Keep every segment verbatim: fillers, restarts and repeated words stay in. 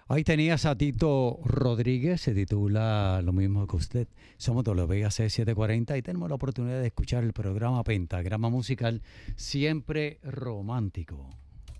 Ahí tenías a Tito Rodríguez, se titula lo mismo que usted. Somos W A C setecientos cuarenta y tenemos la oportunidad de escuchar el programa Pentagrama Musical, siempre romántico.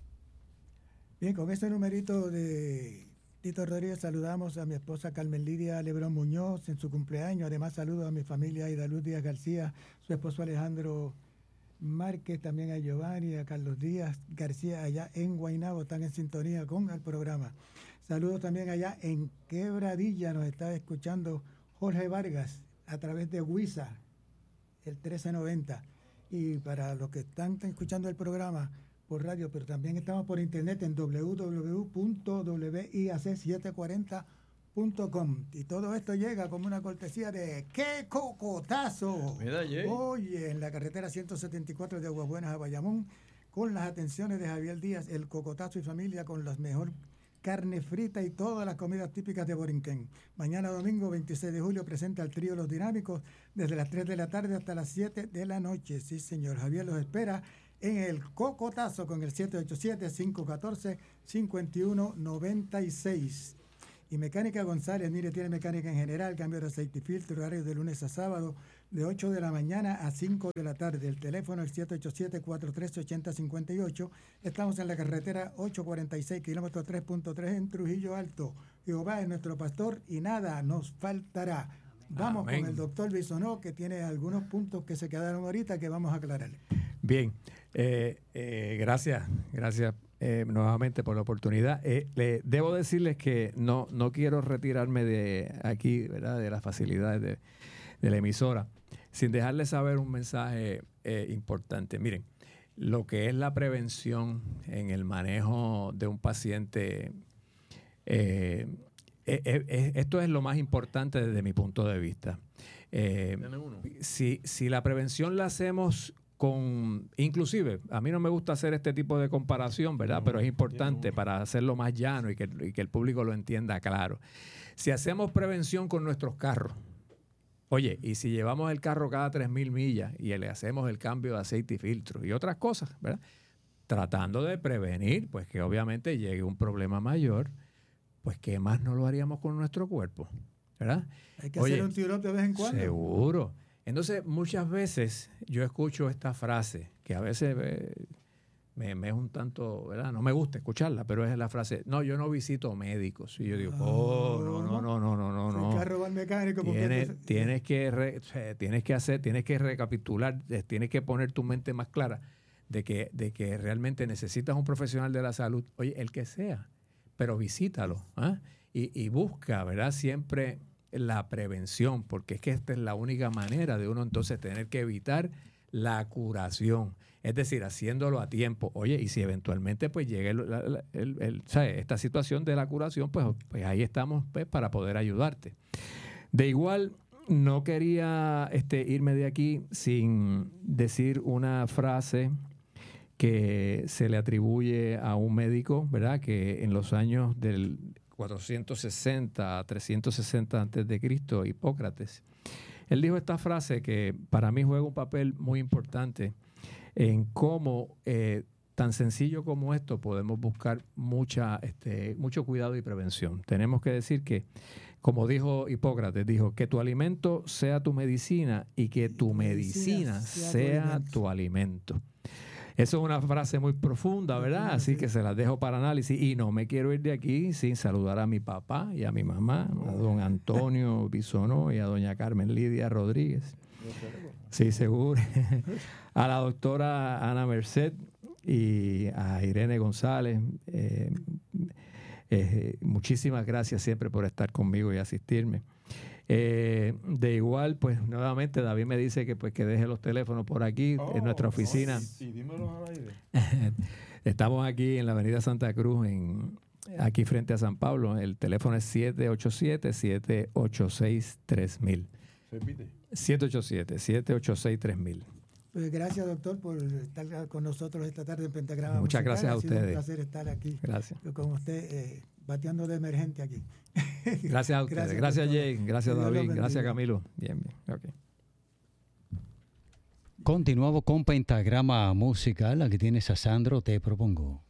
Bien, con este numerito de Tito Rodríguez saludamos a mi esposa Carmen Lidia Lebrón Muñoz en su cumpleaños. Además saludo a mi familia Aida Luz Díaz García, su esposo Alejandro Márquez, también a Giovanni, a Carlos Díaz García allá en Guaynabo, están en sintonía con el programa. Saludos también allá en Quebradilla, nos está escuchando Jorge Vargas a través de Huiza, el trece noventa. Y para los que están escuchando el programa por radio, pero también estamos por internet en w w w punto w i a c setecientos cuarenta punto com. Y todo esto llega como una cortesía de ¡Qué cocotazo! Mira, Oye, en la carretera ciento setenta y cuatro de Aguas Buenas a Bayamón, con las atenciones de Javier Díaz, el cocotazo y familia con las mejor carne frita y todas las comidas típicas de Borinquen. Mañana domingo veintiséis de julio presenta el trío Los Dinámicos desde las tres de la tarde hasta las siete de la noche. Sí, señor. Javier los espera en el cocotazo con el siete ocho siete, cinco uno cuatro, cinco uno nueve seis. Y Mecánica González, mire, tiene mecánica en general, cambio de aceite y filtro, horario de lunes a sábado, de ocho de la mañana a cinco de la tarde. El teléfono es siete ocho siete, cuatro tres ocho cero cinco ocho. Estamos en la carretera ochocientos cuarenta y seis, kilómetro tres punto tres en Trujillo Alto. Jehová es nuestro pastor y nada nos faltará. Vamos Amén. Con el doctor Bisonó, que tiene algunos puntos que se quedaron ahorita que vamos a aclarar. Bien, eh, eh, gracias, gracias. Eh, nuevamente por la oportunidad. Eh, le, debo decirles que no, no quiero retirarme de aquí, ¿verdad?, de las facilidades de, de la emisora, sin dejarles saber un mensaje eh, importante. Miren, lo que es la prevención en el manejo de un paciente, eh, eh, eh, esto es lo más importante desde mi punto de vista. Eh, si, si la prevención la hacemos con, inclusive, a mí no me gusta hacer este tipo de comparación, ¿verdad? No, pero es importante no. para hacerlo más llano y que, y que el público lo entienda claro. Si hacemos prevención con nuestros carros, oye, y si llevamos el carro cada tres mil millas y le hacemos el cambio de aceite y filtro y otras cosas, ¿verdad?, tratando de prevenir, pues que obviamente llegue un problema mayor, pues ¿qué más no lo haríamos con nuestro cuerpo? ¿Verdad? Hay que oye, hacer un tiro de vez en cuando. Seguro. Entonces, muchas veces yo escucho esta frase, que a veces eh, me, me es un tanto, ¿verdad? No me gusta escucharla, pero es la frase, no, yo no visito médicos. Y yo digo, oh, no, no, no, no, no, no, no. El carro va al mecánico. Tienes, porque... tienes, que re, tienes que hacer, tienes que recapitular, tienes que poner tu mente más clara de que, de que realmente necesitas un profesional de la salud, oye, el que sea, pero visítalo, ¿eh? y, y busca, ¿verdad?, siempre la prevención, porque es que esta es la única manera de uno entonces tener que evitar la curación, es decir, haciéndolo a tiempo. Oye, y si eventualmente pues llegue el, el, el, el, ¿sabes?, esta situación de la curación, pues, pues ahí estamos, pues, para poder ayudarte. De igual, no quería este, irme de aquí sin decir una frase que se le atribuye a un médico, ¿verdad?, que en los años del cuatrocientos sesenta a trescientos sesenta antes de Cristo, Hipócrates, él dijo esta frase que para mí juega un papel muy importante en cómo eh, tan sencillo como esto podemos buscar mucha, este, mucho cuidado y prevención. Tenemos que decir que, como dijo Hipócrates, dijo que tu alimento sea tu medicina y que tu medicina sea tu alimento. Eso es una frase muy profunda, ¿verdad? Así que se las dejo para análisis. Y no me quiero ir de aquí sin saludar a mi papá y a mi mamá, a don Antonio Bisonó y a doña Carmen Lidia Rodríguez. Sí, seguro. A la doctora Ana Merced y a Irene González. Eh, eh, muchísimas gracias siempre por estar conmigo y asistirme. Eh, de igual, pues nuevamente David me dice que pues que deje los teléfonos por aquí oh, en nuestra oficina. Oh, y dímelo al aire. Estamos aquí en la avenida Santa Cruz, en, aquí frente a San Pablo. El teléfono es siete ocho siete, siete ocho seis, tres mil. Repite. siete ocho siete, siete ocho seis, tres mil. Pues gracias, doctor, por estar con nosotros esta tarde en Pentagrama Muchas Musical. gracias a ha sido ustedes. Un placer estar aquí. Gracias. Con usted, eh, bateando de emergente aquí. Gracias a ustedes. Gracias, gracias Jay. Gracias, David. Gracias, Camilo. Bien, bien. Okay. Continuamos con Pentagrama Musical. Aquí tienes a Sandro, te propongo.